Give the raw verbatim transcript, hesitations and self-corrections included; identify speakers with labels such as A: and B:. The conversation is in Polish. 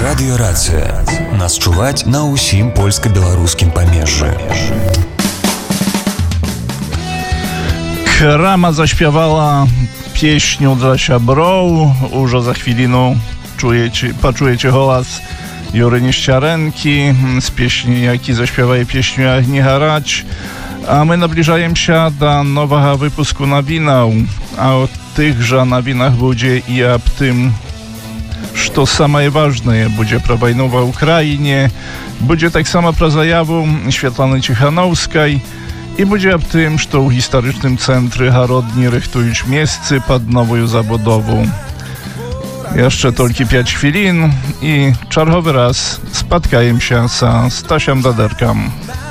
A: Радыёрацыя. Нас чуваць на ўсім польска-беларускім памежжы.
B: Krama zaśpiewała pieśnią dla siabrą. Już za chwilę czujecie, poczujecie głos Jury Nieszczarenki z pieśni, jaki zaśpiewaje pieśnię Nie harać. A my nabliżajem się do nowego wypusku nowinał. A o tychże nowinach będzie i o tym, co самое ważne, będzie pro wojną w Ukrainie, będzie tak samo pro zajawu Świetlany Cichanowskiej i będzie o tym, że w historycznym centrum Harodni rychtują miejsce pod nową zabudową. Jeszcze tylko pięć chwilin i czarchowy raz spotkajem się z Stasiem Daderką.